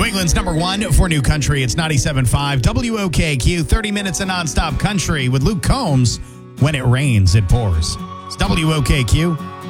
New England's number one for new country. It's 97.5 WOKQ, 30 minutes of nonstop country with Luke Combs. When it rains, it pours. It's WOKQ.